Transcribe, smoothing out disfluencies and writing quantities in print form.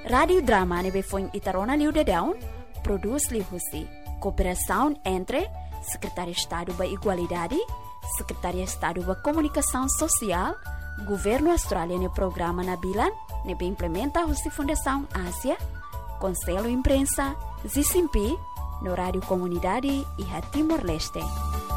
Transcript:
Radio Drama nebe foi Itarona Liu de Daun, produz Liu Husi. Cooperação entre Secretaria de Estado da Igualdade, Secretaria de Estado da Comunicação Social, Governo Australiano e Programa Nabilan, nebe implementa a Fundação Ásia, Conselho Imprensa, ZICIMPI, no Rádio Comunidade e a Timor-Leste.